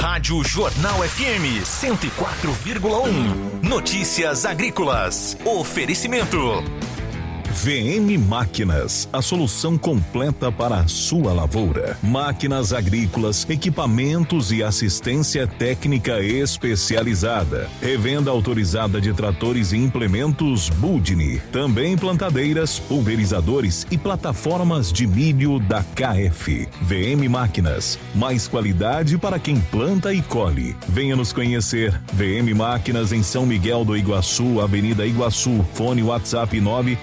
Rádio Jornal FM 104,1. Notícias agrícolas. Oferecimento. VM Máquinas, a solução completa para a sua lavoura. Máquinas agrícolas, equipamentos e assistência técnica especializada. Revenda autorizada de tratores e implementos Budni. Também plantadeiras, pulverizadores e plataformas de milho da KF. VM Máquinas, mais qualidade para quem planta e colhe. Venha nos conhecer. VM Máquinas em São Miguel do Iguaçu, Avenida Iguaçu. Fone WhatsApp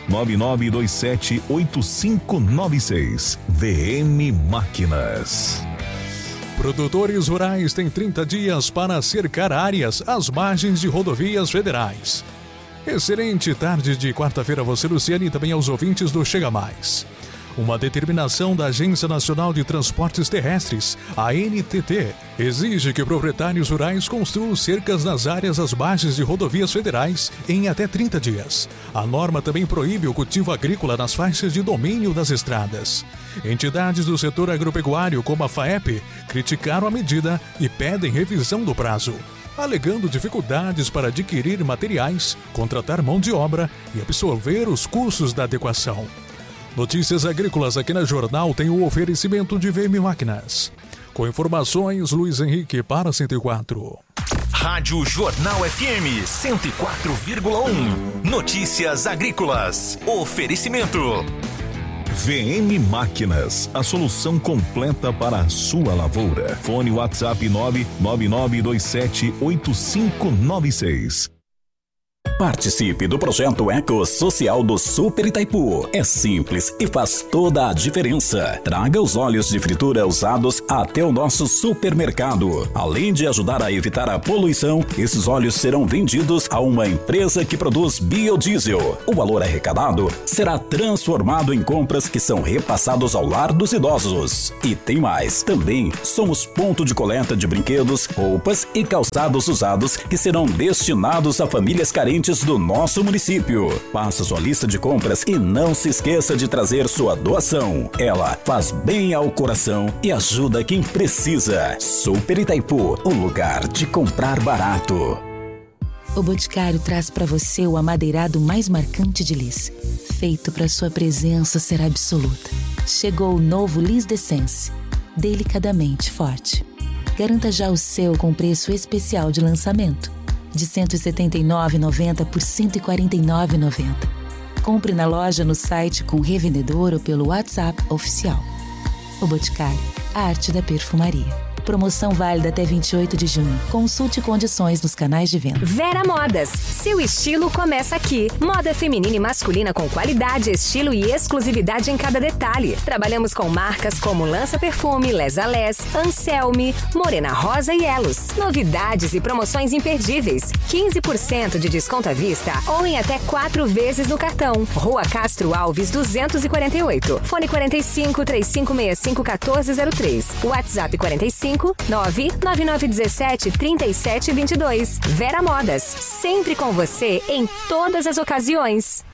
999278596. VM Máquinas. Produtores rurais têm 30 dias para cercar áreas às margens de rodovias federais. Excelente tarde de quarta-feira a você, Luciane, e também aos ouvintes do Chega Mais. Uma determinação da Agência Nacional de Transportes Terrestres, a ANTT, exige que proprietários rurais construam cercas nas áreas às margens de rodovias federais em até 30 dias. A norma também proíbe o cultivo agrícola nas faixas de domínio das estradas. Entidades do setor agropecuário, como a FAEP, criticaram a medida e pedem revisão do prazo, alegando dificuldades para adquirir materiais, contratar mão de obra e absorver os custos da adequação. Notícias agrícolas aqui na Jornal tem o oferecimento de VM Máquinas. Com informações, Luiz Henrique para 104. Rádio Jornal FM 104,1. Notícias agrícolas. Oferecimento. VM Máquinas, a solução completa para a sua lavoura. Fone WhatsApp 999278596. Participe do projeto Eco Social do Super Itaipu. É simples e faz toda a diferença. Traga os óleos de fritura usados até o nosso supermercado. Além de ajudar a evitar a poluição, esses óleos serão vendidos a uma empresa que produz biodiesel. O valor arrecadado será transformado em compras que são repassados ao lar dos idosos. E tem mais. Também somos ponto de coleta de brinquedos, roupas e calçados usados que serão destinados a famílias carentes do nosso município. Faça sua lista de compras e não se esqueça de trazer sua doação. Ela faz bem ao coração e ajuda quem precisa. Super Itaipu, o lugar de comprar barato. O Boticário traz para você o amadeirado mais marcante de Lis, feito para sua presença ser absoluta. Chegou o novo Lis D'Essence, delicadamente forte. Garanta já o seu com preço especial de lançamento, de R$ 179,90 por R$ 149,90. Compre na loja, no site com revendedor ou pelo WhatsApp oficial. O Boticário, a arte da perfumaria. Promoção válida até 28 de junho. Consulte condições nos canais de venda. Vera Modas. Seu estilo começa aqui. Moda feminina e masculina com qualidade, estilo e exclusividade em cada detalhe. Trabalhamos com marcas como Lança Perfume, Les a Les, Anselme, Morena Rosa e Elos. Novidades e promoções imperdíveis. 15% de desconto à vista ou em até 4 vezes no cartão. Rua Castro Alves 248. Fone 45 3565 1403. WhatsApp 45 99917 3722. Vera Modas, sempre com você em todas as ocasiões.